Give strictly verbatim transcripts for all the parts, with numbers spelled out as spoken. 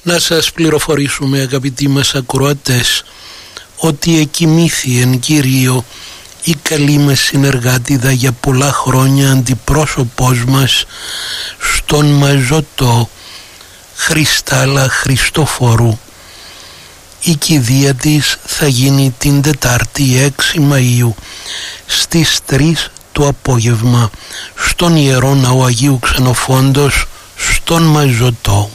Να σας πληροφορήσουμε, αγαπητοί μας ακροατές, ότι εκοιμήθη εν Κυρίω η καλή μας συνεργάτηδα για πολλά χρόνια αντιπρόσωπός μας στον Μαζωτό, Χριστάλα Χριστοφόρου. Η κηδεία της θα γίνει την Τετάρτη έξι Μαΐου στις τρεις το απόγευμα στον Ιερό Ναό Αγίου Ξενοφόντος στον Μαζωτό.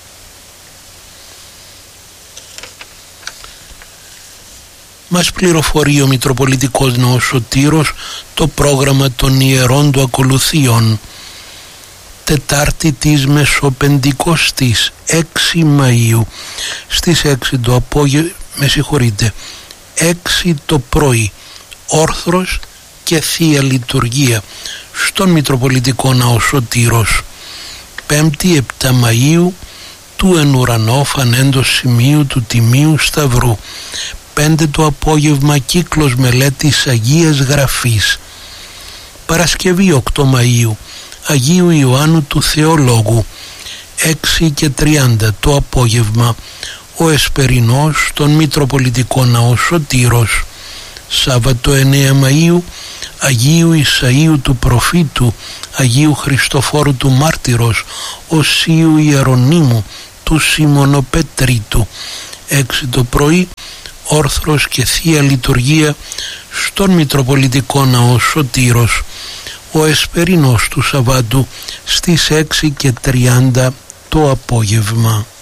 Μας πληροφορεί ο Μητροπολιτικός Ναός Σωτήρος το πρόγραμμα των Ιερών του Ακολουθιών. Τετάρτη της Μεσοπεντηκοστής έξι Μαΐου στις έξι το απόγευμα, με συγχωρείτε, έξι το πρωί, όρθρος και Θεία Λειτουργία στον Μητροπολιτικό Ναό Σωτήρος. Πέμπτη επτά Μαΐου του εν ουρανό φανέντος σημείου του Τιμίου Σταυρού. Πέντε το απόγευμα κύκλος μελέτης Αγίας Γραφής. Παρασκευή οκτώ Μαΐου Αγίου Ιωάννου του Θεολόγου. έξι και τριάντα το απόγευμα ο Εσπερινός στον Μητροπολιτικό Ναό Σωτήρος. Σάββατο εννέα Μαΐου Αγίου Ισαΐου του Προφήτου, Αγίου Χριστοφόρου του Μάρτυρος, Οσίου Ιερονύμου του Σιμωνοπετρίτου. έξι το πρωί όρθρος και Θεία Λειτουργία στον Μητροπολιτικό Ναό Σωτήρος. Ο Εσπερινός του Σαββάτου στις έξι και τριάντα το απόγευμα.